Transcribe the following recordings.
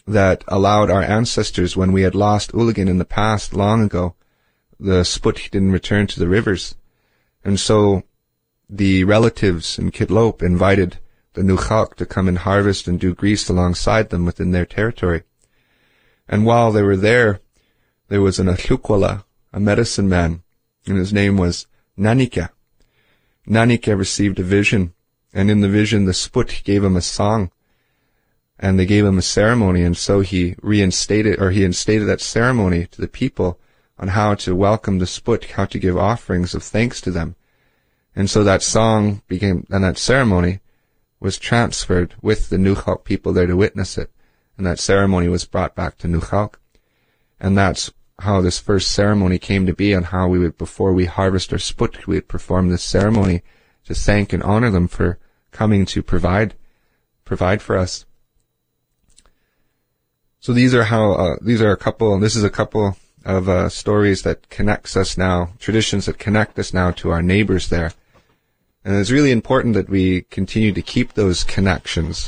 that allowed our ancestors, when we had lost Ulagan in the past long ago, the Sput didn't return to the rivers. And so the relatives in Kitlope invited the Nukhalk to come and harvest and do grease alongside them within their territory. And while they were there was an Achukwala, a medicine man, and his name was Nanika. Nanika received a vision, and in the vision the Sput gave him a song, and they gave him a ceremony, and so he instated that ceremony to the people on how to welcome the Sput, how to give offerings of thanks to them. And so that song and that ceremony was transferred with the Nukhalk people there to witness it, and that ceremony was brought back to Nukhalk. And that's how this first ceremony came to be, and how we would, before we harvest our Sput, we would perform this ceremony to thank and honor them for coming to provide for us. So this is a couple of stories that connects us now, traditions that connect us now to our neighbors there. And it's really important that we continue to keep those connections.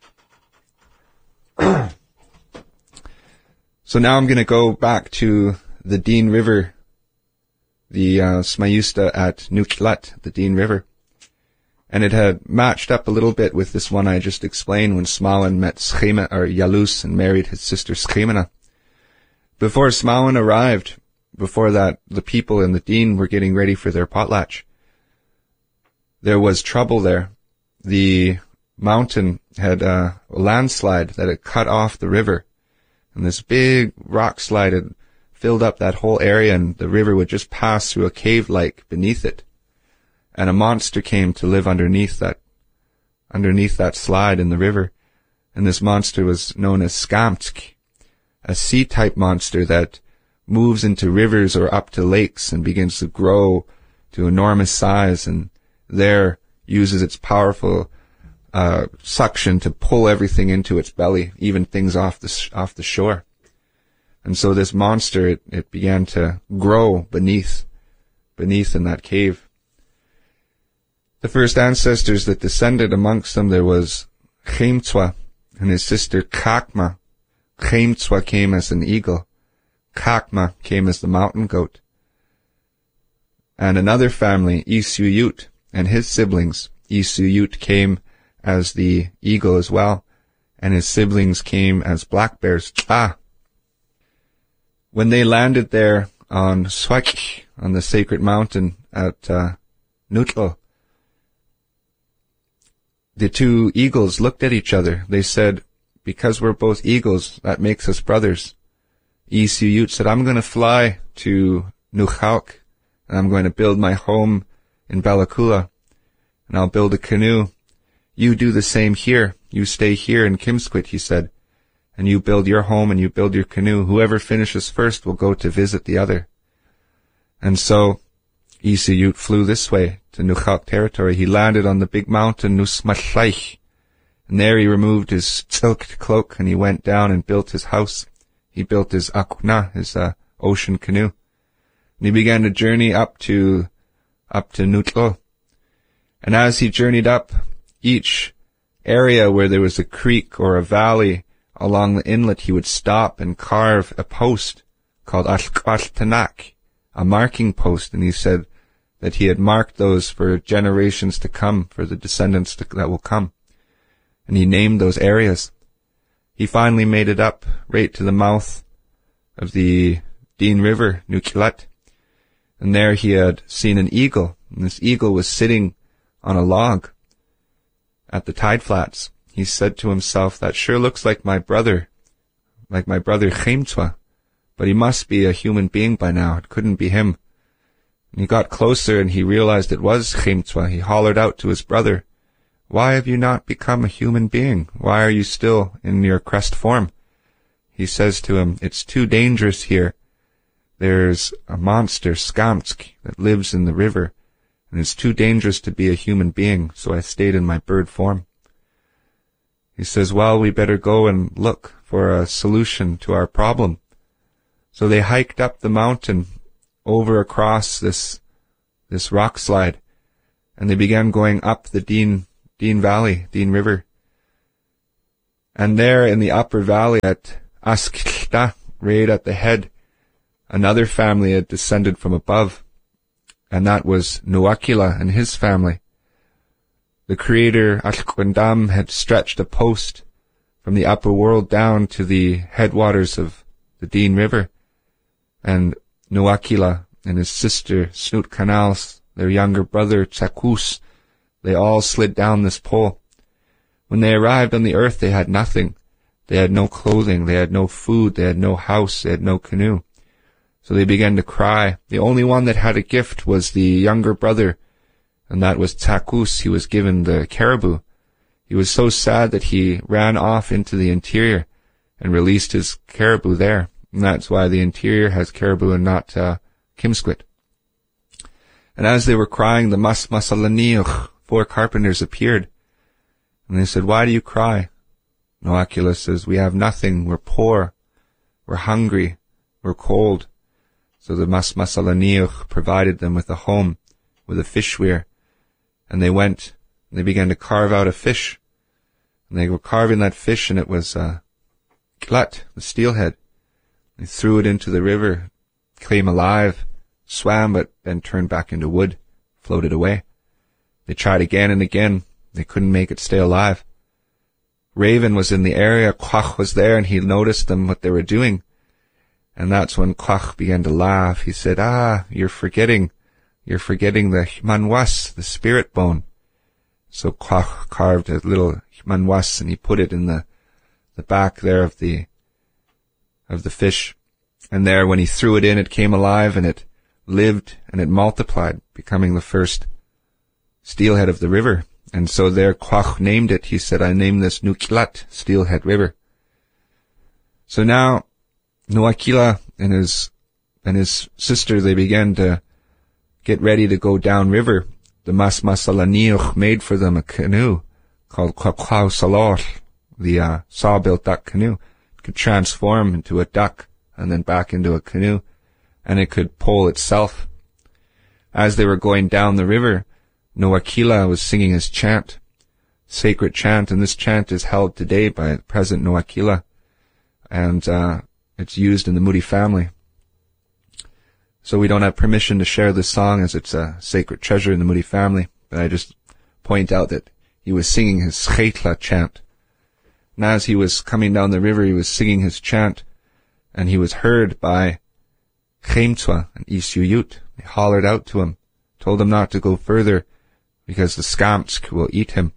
So now I'm going to go back to the Dean River, the Smayusta at Nuklat, the Dean River. And it had matched up a little bit with this one I just explained when Smawan met Yalus and married his sister Schemina. Before Smawan arrived, before that, the people in the Dean were getting ready for their potlatch. There was trouble there. The mountain had a landslide that had cut off the river. And this big rock slide had filled up that whole area, and the river would just pass through a cave like beneath it. And a monster came to live underneath that slide in the river. And this monster was known as Skamtsk, a sea-type monster that moves into rivers or up to lakes and begins to grow to enormous size, and there uses its powerful suction to pull everything into its belly, even things off the shore. And so this monster, it began to grow beneath in that cave. The first ancestors that descended amongst them, there was Chemtswa and his sister Kakma. Chemtswa came as an eagle. Kakma came as the mountain goat. And another family, Isuyut, and his siblings. Isuyut came as the eagle as well, and his siblings came as black bears. When they landed there on Swak, on the sacred mountain at Nutlo, the two eagles looked at each other. They said, because we're both eagles, that makes us brothers. Isuyut said, I'm going to fly to Nukhalk, and I'm going to build my home in Balakula, and I'll build a canoe. You do the same here. You stay here in Kimsquit, he said, and you build your home and you build your canoe. Whoever finishes first will go to visit the other. And so Isuyut flew this way to Nukhalk territory. He landed on the big mountain Nusmatlaich, and there he removed his silk cloak and he went down and built his house. He built his akuna, his ocean canoe. And he began to journey up to Nutlo. And as he journeyed up, each area where there was a creek or a valley along the inlet, he would stop and carve a post called Ashqashtanak, a marking post. And he said that he had marked those for generations to come, for the descendants that will come. And he named those areas. He finally made it up right to the mouth of the Dean River, Nukilat. And there he had seen an eagle, and this eagle was sitting on a log at the tide flats. He said to himself, that sure looks like my brother Chemtswa, but he must be a human being by now. It couldn't be him. And he got closer and he realized it was Chemtswa. He hollered out to his brother, why have you not become a human being? Why are you still in your crest form? He says to him, it's too dangerous here. There's a monster, Skamtsk, that lives in the river, and it's too dangerous to be a human being, so I stayed in my bird form. He says, well, we better go and look for a solution to our problem. So they hiked up the mountain over across this rock slide, and they began going up the Dean Valley, Dean River. And there in the upper valley at Asklta, right at the head, another family had descended from above, and that was Nuakila and his family. The creator Ashkwandam had stretched a post from the upper world down to the headwaters of the Dean River, and Nuakila and his sister Snoot Canals, their younger brother Tsakus, they all slid down this pole. When they arrived on the earth, they had nothing. They had no clothing, they had no food, they had no house, they had no canoe. So they began to cry. The only one that had a gift was the younger brother, and that was Tsakus. He was given the caribou. He was so sad that he ran off into the interior and released his caribou there. And that's why the interior has caribou and not Kimsquit. And as they were crying, the Masmasalaniuch, 4 carpenters, appeared. And they said, "Why do you cry?" Nuakila says, "We have nothing. We're poor. We're hungry. We're cold." So the Masmasalaniuch provided them with a home, with a fish weir. And they went, and they began to carve out a fish. And they were carving that fish, and it was Klat, the steelhead. They threw it into the river, came alive, swam, but then turned back into wood, floated away. They tried again and again. They couldn't make it stay alive. Raven was in the area. Quach was there, and he noticed them, what they were doing. And that's when Quach began to laugh. He said, you're forgetting the manwas, the spirit bone. So Quach carved a little manwas, and he put it in the back there of the fish. And there, when he threw it in, it came alive, and it lived, and it multiplied, becoming the first steelhead of the river. And so there Quach named it. He said, "I name this Nukilat, Steelhead River." So now Nuakila and his sister, they began to get ready to go down river. The Masmasalaniuch made for them a canoe called Quaqau Salor, the saw-built duck canoe. It could transform into a duck and then back into a canoe, and it could pole itself. As they were going down the river, Nuakila was singing his chant, sacred chant, and this chant is held today by the present Nuakila, and it's used in the Moody family. So we don't have permission to share this song as it's a sacred treasure in the Moody family, but I just point out that he was singing his Scheitla chant. And as he was coming down the river, he was singing his chant, and he was heard by Chemtswa and Isyuyut. They hollered out to him, told him not to go further, because the Skamtsk will eat him.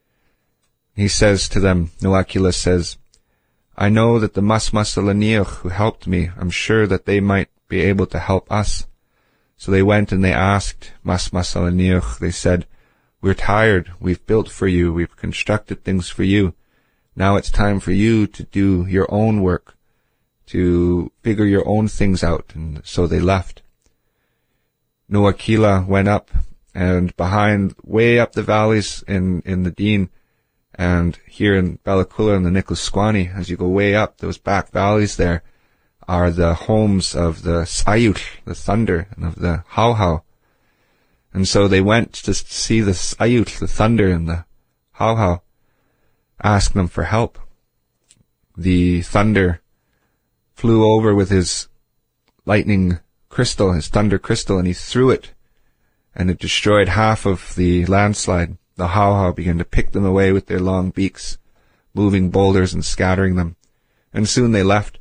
He says to them, Nuakila says, "I know that the Masmasalaniuch who helped me, I'm sure that they might be able to help us." So they went and they asked Masmasalaniuch, they said, "We're tired, we've built for you, we've constructed things for you. Now it's time for you to do your own work, to figure your own things out." And so they left. Nuakila went up, and behind, way up the valleys in the Dean, and here in Bellacoola and the Nikolsquani, as you go way up, those back valleys there are the homes of the Sayut, the thunder, and of the Hauhau. And so they went to see the Sayut, the thunder, and the Hauhau, ask them for help. The thunder flew over with his lightning crystal, his thunder crystal, and he threw it, and it destroyed half of the landslide. The Hauhau began to pick them away with their long beaks, moving boulders and scattering them. And soon they left.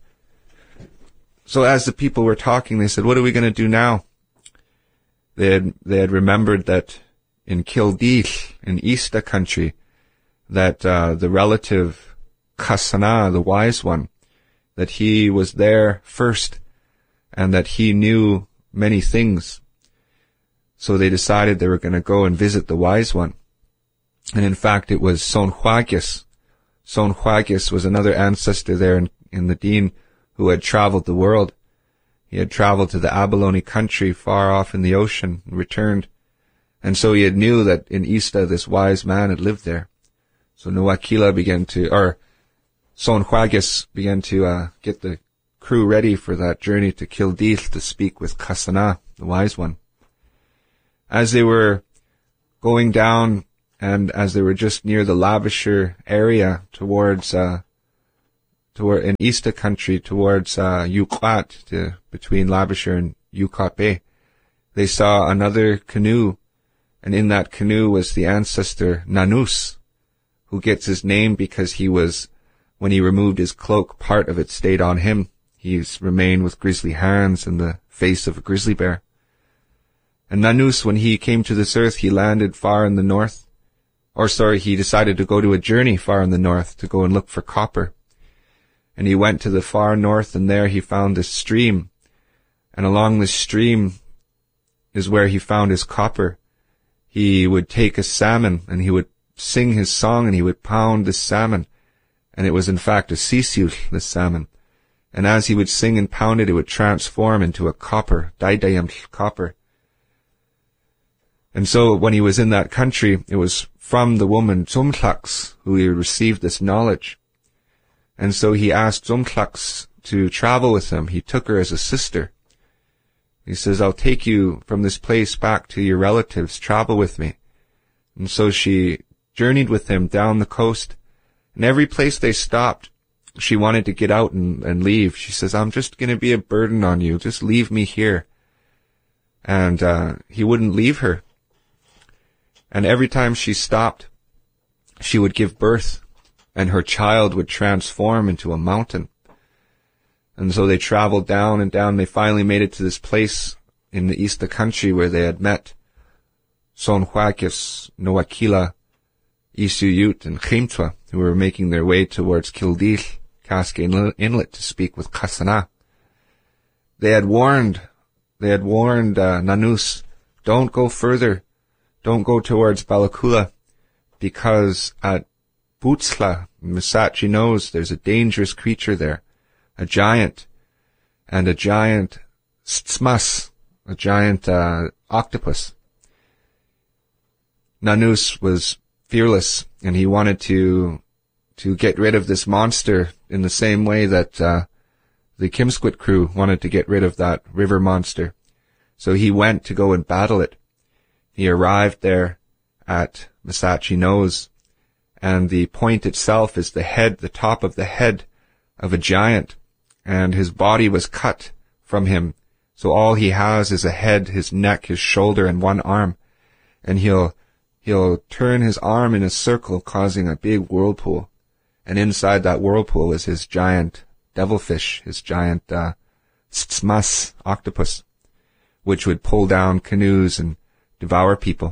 So as the people were talking, they said, "What are we going to do now?" They had remembered that in Kildee, in Easta country, that the relative Kasana, the wise one, that he was there first, and that he knew many things. So they decided they were going to go and visit the wise one. And in fact, it was Sonhuagis. Sonhuagis was another ancestor there in the Dean who had traveled the world. He had traveled to the Abalone country far off in the ocean and returned. And so he had knew that in Easta this wise man had lived there. So Nuakila Sonhuagis began to get the crew ready for that journey to Kildee to speak with Kasana, the wise one. As they were going down and as they were just near the Labashire area towards in Easta country towards Yuquat, between Labashire and Yuquat Bay, they saw another canoe, and in that canoe was the ancestor Nanus, who gets his name because he was, when he removed his cloak, part of it stayed on him. He's remained with grisly hands and the face of a grizzly bear. And Nanus, when he came to this earth, he landed far in the north. He decided to go to a journey far in the north to go and look for copper. And he went to the far north, and there he found this stream. And along this stream is where he found his copper. He would take a salmon, and he would sing his song, and he would pound the salmon. And it was in fact a sisiul, the salmon. And as he would sing and pound it, it would transform into a copper, daidayam copper. And so when he was in that country, it was from the woman Tzumtlax who he received this knowledge. And so he asked Tzumtlax to travel with him. He took her as a sister. He says, I'll take you from this place back to your relatives. Travel with me. And so she journeyed with him down the coast. And every place they stopped, she wanted to get out and leave. She says, I'm just going to be a burden on you. Just leave me here. And he wouldn't leave her. And every time she stopped, she would give birth, and her child would transform into a mountain. And so they traveled down and down. They finally made it to this place in the Easta country where they had met Sonhuakis, Noakila, Isuyut, and Chimtwa, who were making their way towards Kildil, Cascade Inlet, to speak with Kasana. They had warned Nanus, don't go further. Don't go towards Balakula, because at Bootsla, Misachi knows there's a dangerous creature there, a giant stsmas, a giant octopus. Nanus was fearless, and he wanted to get rid of this monster in the same way that the Kimsquit crew wanted to get rid of that river monster. So he went to go and battle it. He arrived there at Misachi Nose, and the point itself is the top of the head of a giant, and his body was cut from him. So all he has is a head, his neck, his shoulder, and one arm. And he'll turn his arm in a circle, causing a big whirlpool. And inside that whirlpool is his giant devilfish, his giant stsmas octopus, which would pull down canoes and devour people.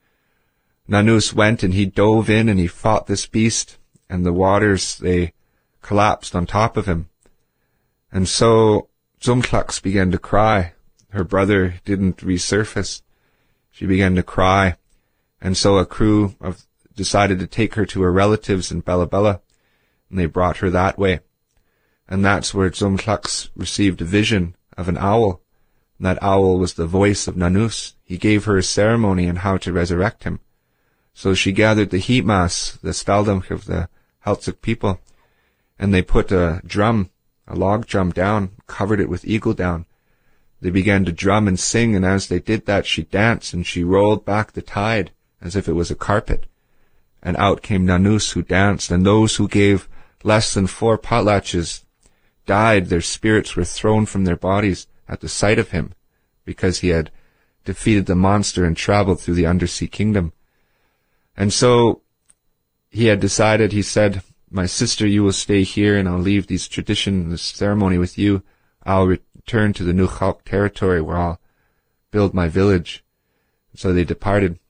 Nanus went and he dove in and he fought this beast, and the waters, they collapsed on top of him. And so Tzumtlax began to cry. Her brother didn't resurface. She began to cry. And so a crew decided to take her to her relatives in Bella Bella, and they brought her that way. And that's where Tzumtlax received a vision of an owl. And that owl was the voice of Nanus. He gave her a ceremony on how to resurrect him. So she gathered the Himas, the Staldamch of the Heltzuk people, and they put a log drum down, covered it with eagle down. They began to drum and sing, and as they did that, she danced, and she rolled back the tide as if it was a carpet. And out came Nanus, who danced, and those who gave less than 4 potlatches died. Their spirits were thrown from their bodies at the sight of him, because he had defeated the monster and traveled through the undersea kingdom. And so he had decided, he said, my sister, you will stay here, and I'll leave this ceremony with you. I'll return to the Nukhalk territory where I'll build my village. So they departed.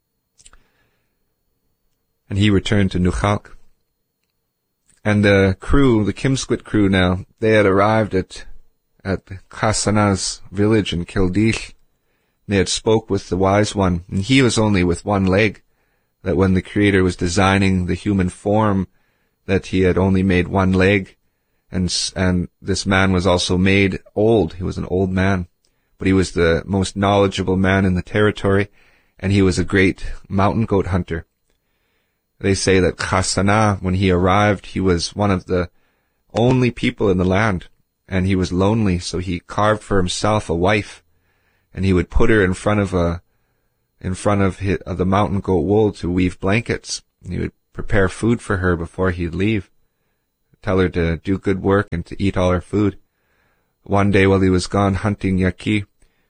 And he returned to Nukhalk. And the crew, the Kimsquit crew now, they had arrived at Kasana's village in Kildil. They had spoke with the wise one, and he was only with one leg, that when the Creator was designing the human form, that he had only made one leg, and this man was also made old. He was an old man, but he was the most knowledgeable man in the territory, and he was a great mountain goat hunter. They say that Kasana, when he arrived, he was one of the only people in the land, and he was lonely, so he carved for himself a wife, and he would put her in front of in front of the mountain goat wool to weave blankets. He would prepare food for her before he'd leave, tell her to do good work and to eat all her food. One day while he was gone hunting yaqui,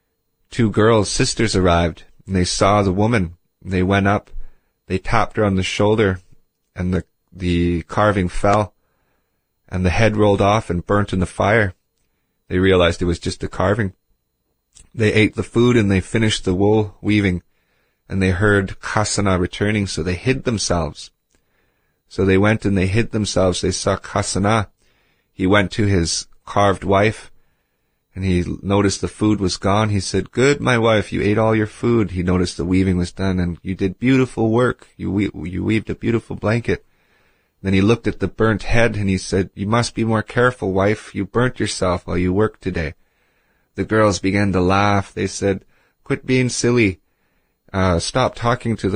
2 girls, sisters, arrived, and they saw the woman. They went up, they tapped her on the shoulder, and the carving fell, and the head rolled off and burnt in the fire. They realized it was just a carving. They ate the food and they finished the wool weaving, and they heard Kasana returning, so they hid themselves. So they went and they hid themselves. They saw Kasana. He went to his carved wife, and he noticed the food was gone. He said, "Good, my wife, you ate all your food." He noticed the weaving was done, and you did beautiful work. You weaved a beautiful blanket. Then he looked at the burnt head, and he said, "You must be more careful, wife. You burnt yourself while you worked today." The girls began to laugh. They said, "Quit being silly. Stop talking to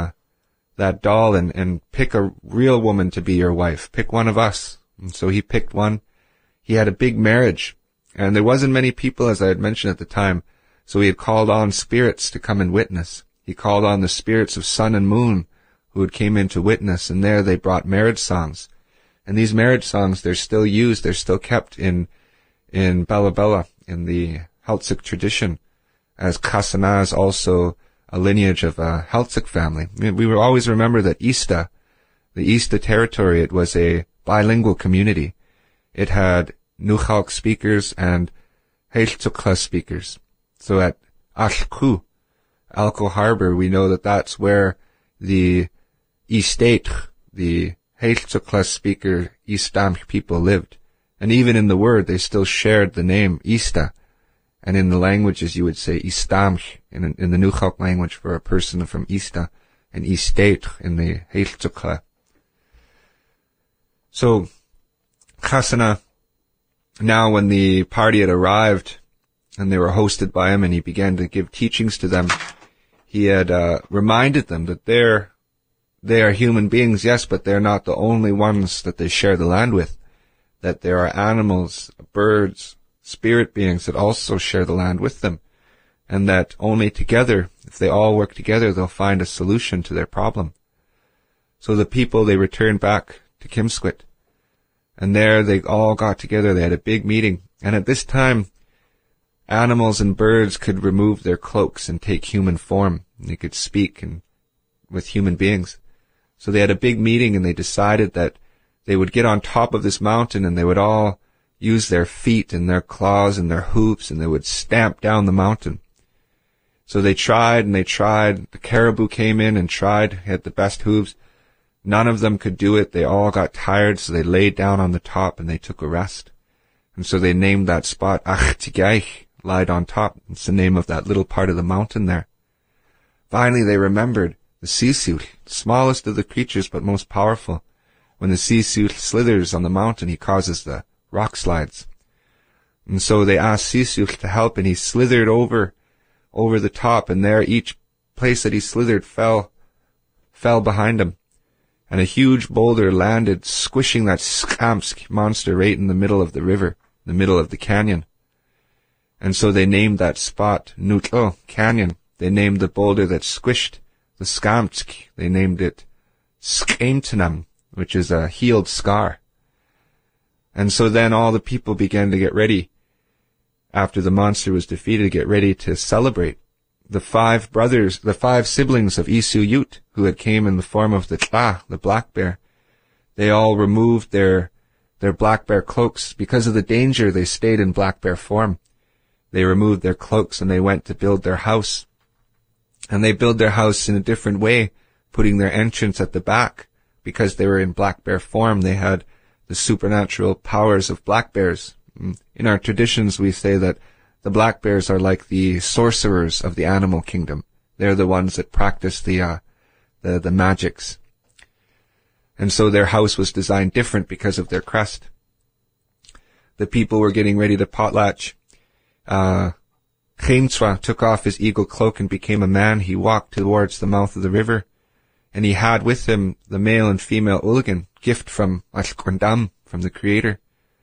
that doll and pick a real woman to be your wife. Pick one of us." And so he picked one. He had a big marriage, and there wasn't many people, as I had mentioned at the time, so he had called on spirits to come and witness. He called on the spirits of sun and moon who had came in to witness, and there they brought marriage songs. And these marriage songs, they're still used, they're still kept in Bella Bella, in the Haltzik tradition, as Kasana is also a lineage of a Haltzik family. We will always remember that the Ista territory, it was a bilingual community. It had Nukhalk speakers and Heiltsukla speakers. So at Ashku, Alco Harbor, we know that that's where the Istatr, the Heiltsukla speaker Istamch people lived. And even in the word, they still shared the name Ista. And in the languages, you would say Istamch in the Nukhalk language for a person from Ista, and Istatr in the Heiltsukla. So, Kasana, now when the party had arrived, and they were hosted by him, and he began to give teachings to them, he had reminded them that they are human beings, yes, but they're not the only ones that they share the land with. That there are animals, birds, spirit beings that also share the land with them. And that only together, if they all work together, they'll find a solution to their problem. So the people, they returned back to Kimsquit. And there they all got together, they had a big meeting. And at this time, animals and birds could remove their cloaks and take human form. And they could speak with human beings. So they had a big meeting, and they decided that they would get on top of this mountain, and they would all use their feet and their claws and their hooves, and they would stamp down the mountain. So they tried and they tried. The caribou came in and tried, had the best hooves. None of them could do it. They all got tired, so they laid down on the top and they took a rest. And so they named that spot Achtigaich, lied on top. It's the name of that little part of the mountain there. Finally, they remembered the sisut, the smallest of the creatures but most powerful. When the sisut slithers on the mountain, he causes the rock slides. And so they asked Sisut to help, and he slithered over the top, and there each place that he slithered fell behind him. And a huge boulder landed, squishing that Skamsk monster right in the middle of the river, the middle of the canyon. And so they named that spot Nutlo Canyon. They named the boulder that squished the Skamsk, they named it Skaimtanam, which is a healed scar. And so then all the people began to get ready, after the monster was defeated, to get ready to celebrate. The 5 siblings of Isu Yut, who had came in the form of the Tla, the black bear, they all removed their black bear cloaks. Because of the danger, they stayed in black bear form. They removed their cloaks and they went to build their house. And they built their house in a different way, putting their entrance at the back. Because they were in black bear form, they had the supernatural powers of black bears. In our traditions, we say that the black bears are like the sorcerers of the animal kingdom. They're the ones that practice the magics. And so their house was designed different because of their crest. The people were getting ready to potlatch. Chemtswa took off his eagle cloak and became a man. He walked towards the mouth of the river, and he had with him the male and female Uligan, gift from Ashkwandam, from the Creator.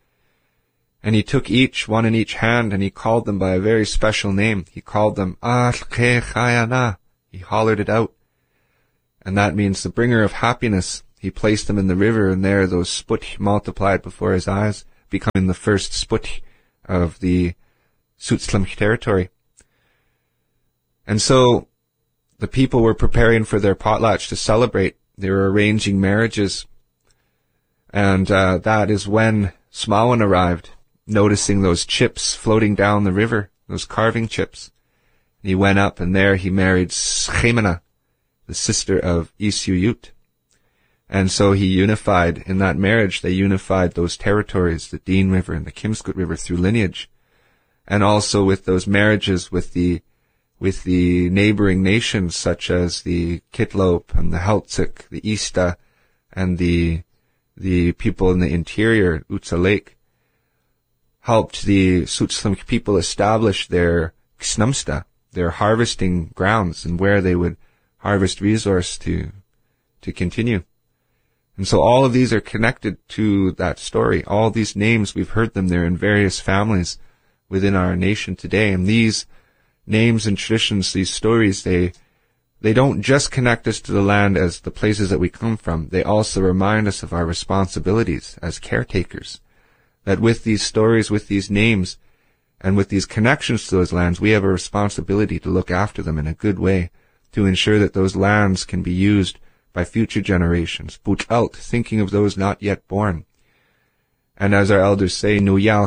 And he took each, one in each hand, and he called them by a very special name. He called them Ashke Chayana, He hollered it out. And that means the bringer of happiness. He placed them in the river, and there those sputch multiplied before his eyes, becoming the first sputch of the Suitslamch territory. And so the people were preparing for their potlatch to celebrate. They were arranging marriages. And that is when Smawan arrived, noticing those chips floating down the river, those carving chips. He went up, and there he married Schemina, the sister of Isuyut. And so he unified, in that marriage, they unified those territories, the Dean River and the Kimsgut River, through lineage. And also with those marriages with the neighboring nations, such as the Kitlope and the Heltsik, the Ista, and the people in the interior, Utsa Lake, helped the Suitslamch people establish their Ksnumsta, their harvesting grounds, and where they would harvest resource to continue. And so all of these are connected to that story. All these names, we've heard them, they're in various families within our nation today. And these names and traditions, these stories, they don't just connect us to the land as the places that we come from. They also remind us of our responsibilities as caretakers. That with these stories, with these names, and with these connections to those lands, we have a responsibility to look after them in a good way, to ensure that those lands can be used by future generations. Buch out, thinking of those not yet born. And as our elders say,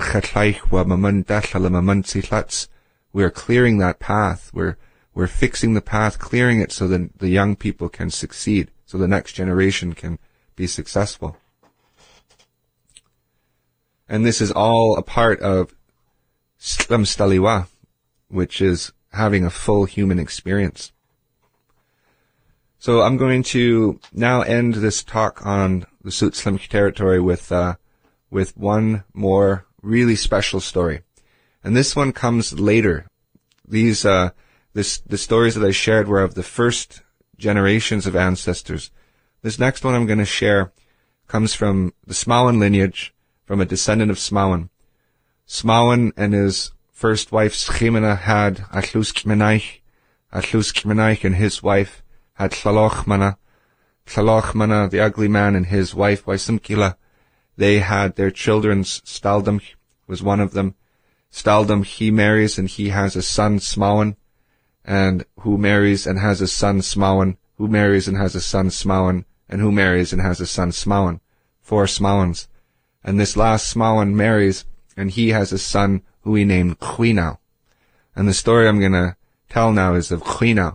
we are clearing that path. We're fixing the path, clearing it so that the young people can succeed, so the next generation can be successful. And this is all a part of Slamstaliwa, which is having a full human experience. So I'm going to now end this talk on the Suitslamch territory with one more really special story. And this one comes later. The stories that I shared were of the first generations of ancestors. This next one I'm going to share comes from the Smawan lineage, from a descendant of Smawan. Smawan and his first wife, Schemina, had Atluskmenaich. Atluskmenaich and his wife had Tlalochmana. Tlalochmana, the ugly man, and his wife, Waisimkila. They had their children. Staldamch was one of them. Staldamch, he marries and he has a son, Smawan, and who marries and has a son, Smawan, who marries and has a son, Smawan, and who marries and has a son, Smawan. 4 Smawans. And this last Smawan marries, and he has a son who he named Chwinau. And the story I'm going to tell now is of Chwinau.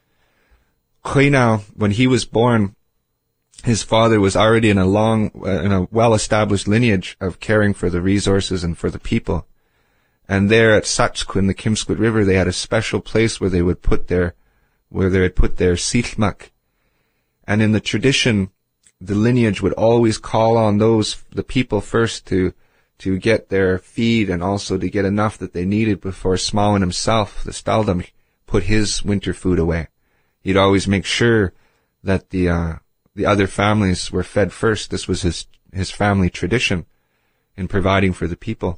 Chwinau, when he was born, his father was already in a well-established lineage of caring for the resources and for the people. And there at Satskw in the Kimsgut River, they had a special place where they had put their silmak. And in the tradition, the lineage would always call on the people first to get their feed and also to get enough that they needed before Smawan himself, the Staldam, put his winter food away. He'd always make sure that the other families were fed first. This was his family tradition in providing for the people.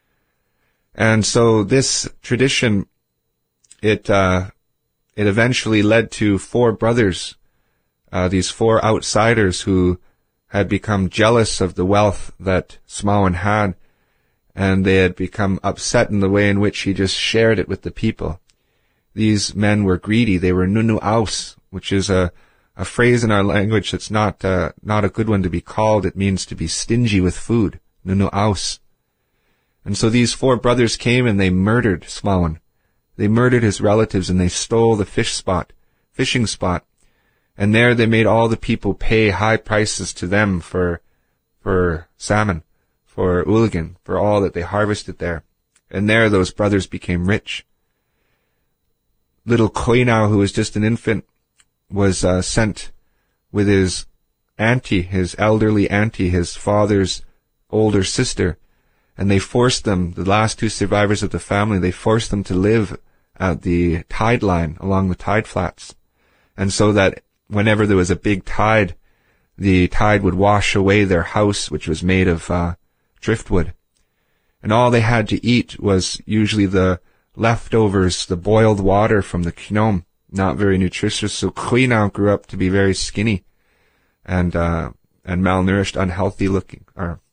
And so this tradition, it eventually led to 4 brothers, these 4 outsiders who had become jealous of the wealth that Smawan had, and they had become upset in the way in which he just shared it with the people. These men were greedy. They were nunu aus, which is a phrase in our language that's not a good one to be called. It means to be stingy with food. Nunu aus. And so these 4 brothers came and they murdered Smawan. They murdered his relatives and they stole the fishing spot. And there they made all the people pay high prices to them for salmon, for uligan, for all that they harvested there. And there those brothers became rich. Little Chwinau, who was just an infant, was sent with his auntie, his elderly auntie, his father's older sister, and they forced them, the last 2 survivors of the family, they forced them to live at the tide line along the tide flats. And so that whenever there was a big tide, the tide would wash away their house, which was made of driftwood. And all they had to eat was usually the leftovers, the boiled water from the knom, not very nutritious. So Kui now grew up to be very skinny and malnourished, unhealthy looking.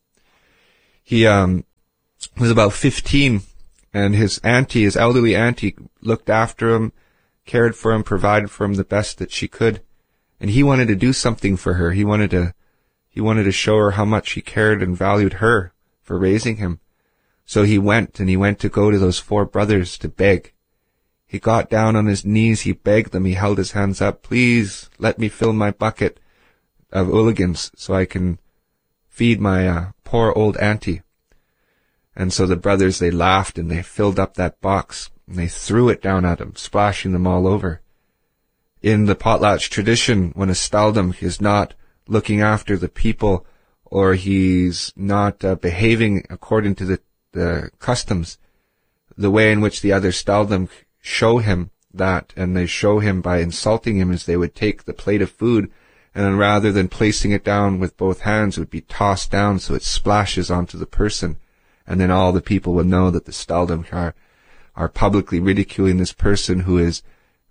He was about 15, and his elderly auntie, looked after him, cared for him, provided for him the best that she could. And he wanted to do something for her. He wanted to show her how much he cared and valued her for raising him. So he went to go to those 4 brothers to beg. He got down on his knees, he begged them, he held his hands up, please let me fill my bucket of Ooligans so I can feed my poor old auntie. And so the brothers, they laughed and they filled up that box and they threw it down at him, splashing them all over. In the Potlatch tradition, when a staldom is not looking after the people, or he's not behaving according to the customs, the way in which the other staldom show him that, and they show him by insulting him, is they would take the plate of food, and then rather than placing it down with both hands, it would be tossed down so it splashes onto the person, and then all the people will know that the staldom are publicly ridiculing this person who is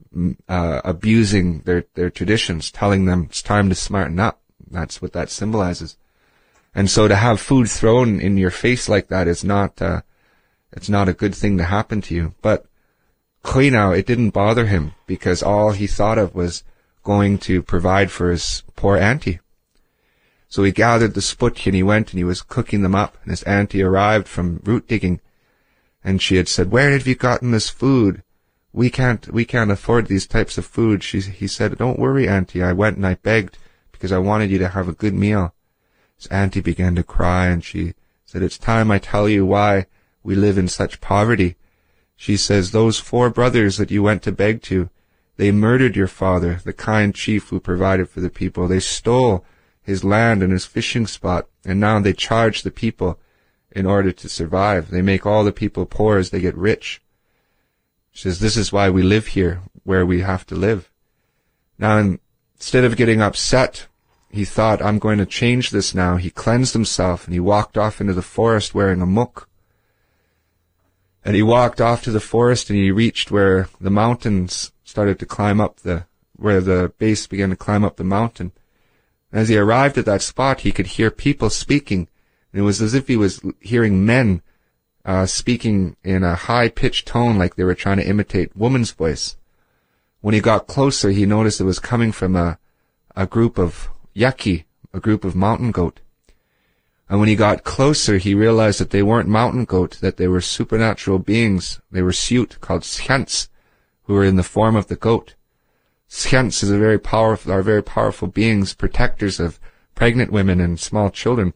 abusing their traditions, telling them it's time to smarten up. That's what that symbolizes. And so to have food thrown in your face like that is it's not a good thing to happen to you. But Kui now, it didn't bother him, because all he thought of was going to provide for his poor auntie. So he gathered the sputchi and he went and he was cooking them up, and his auntie arrived from root digging, and she had said, "Where have you gotten this food? We can't afford these types of food." He said, "Don't worry, auntie, I went and I begged because I wanted you to have a good meal." His auntie began to cry and she said, "It's time I tell you why we live in such poverty." She says, "Those 4 brothers that you went to beg to, they murdered your father, the kind chief who provided for the people. They stole his land and his fishing spot, and now they charge the people in order to survive. They make all the people poor as they get rich." She says, "This is why we live here, where we have to live." Now, instead of getting upset, he thought, "I'm going to change this now." He cleansed himself and he walked off into the forest wearing a muk. And he walked off to the forest and he reached where the mountains started to climb up where the base began to climb up the mountain. As he arrived at that spot, he could hear people speaking. And it was as if he was hearing men speaking in a high-pitched tone, like they were trying to imitate woman's voice. When he got closer, he noticed it was coming from a group of yaki, a group of mountain goat. And when he got closer, he realized that they weren't mountain goat, that they were supernatural beings. They were Siut, called Schents, who were in the form of the goat. Schents are very powerful beings, protectors of pregnant women and small children.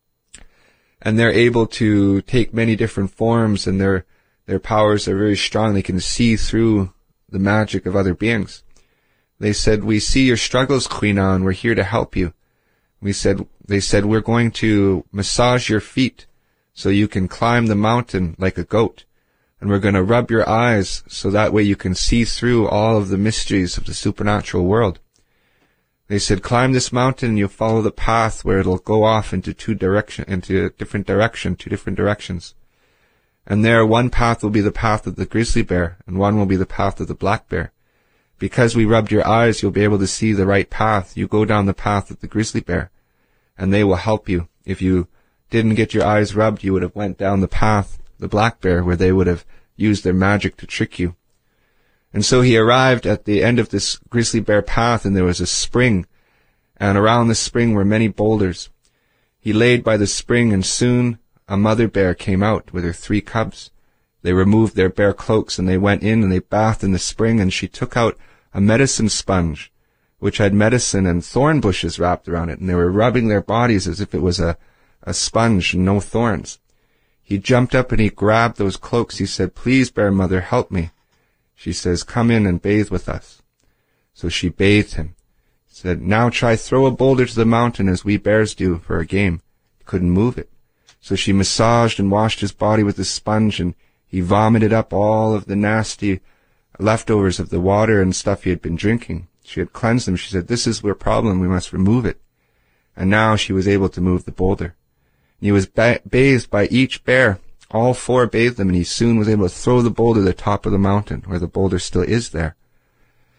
And they're able to take many different forms, and their powers are very strong. They can see through the magic of other beings. They said, "We see your struggles, Queen, and we're here to help you." They said, "We're going to massage your feet so you can climb the mountain like a goat. And we're going to rub your eyes so that way you can see through all of the mysteries of the supernatural world." They said, "Climb this mountain and you'll follow the path where it'll go off into two different directions. And there, one path will be the path of the grizzly bear, and one will be the path of the black bear. Because we rubbed your eyes, you'll be able to see the right path. You go down the path of the grizzly bear, and they will help you. If you didn't get your eyes rubbed, you would have went down the path, the black bear, where they would have used their magic to trick you." And so he arrived at the end of this grizzly bear path, and there was a spring, and around the spring were many boulders. He laid by the spring, and soon a mother bear came out with her 3 cubs. They removed their bear cloaks, and they went in, and they bathed in the spring, and she took out a medicine sponge, which had medicine and thorn bushes wrapped around it, and they were rubbing their bodies as if it was a sponge and no thorns. He jumped up and he grabbed those cloaks. He said, "Please, bear mother, help me." She says, "Come in and bathe with us." So she bathed him. He said, "Now try throw a boulder to the mountain as we bears do for a game." He couldn't move it. So she massaged and washed his body with a sponge, and he vomited up all of the nasty leftovers of the water and stuff he had been drinking. She had cleansed them. She said, "This is our problem. We must remove it." And now she was able to move the boulder. And he was bathed by each bear. All 4 bathed him, and he soon was able to throw the boulder to the top of the mountain, where the boulder still is there.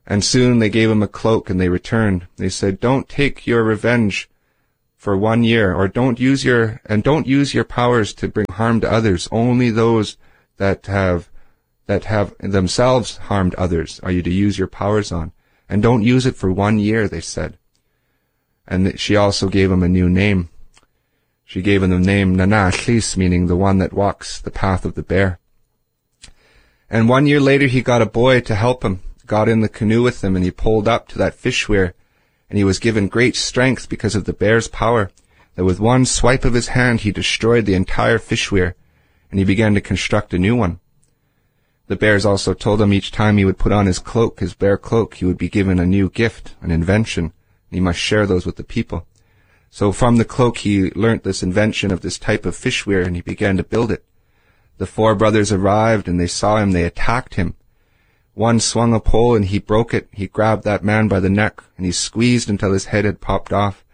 And soon they gave him a cloak and they returned. They said, don't take your revenge for 1 year, or don't use your powers to bring harm to others. Only those that have themselves harmed others are you to use your powers on. And don't use it for 1 year, they said. And she also gave him a new name. She gave him the name Nana Achlis, meaning the one that walks the path of the bear. And 1 year later he got a boy to help him, got in the canoe with him, and he pulled up to that fish weir, and he was given great strength because of the bear's power, that with one swipe of his hand he destroyed the entire fish weir, and he began to construct a new one. The bears also told him each time he would put on his cloak, his bear cloak, he would be given a new gift, an invention, and he must share those with the people. So from the cloak he learnt this invention of this type of fish weir, and he began to build it. The 4 brothers arrived, and they saw him, they attacked him. One swung a pole, and he broke it. He grabbed that man by the neck, and he squeezed until his head had popped off.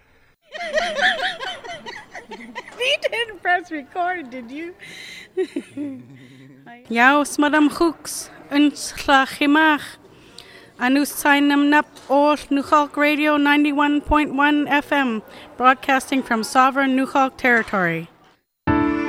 You didn't press record, did you? Yaus Madam Hooks, uns Chimach. Anus Sainam Nap All Nukhalk Radio 91.1 FM, broadcasting from sovereign Nukhalk territory.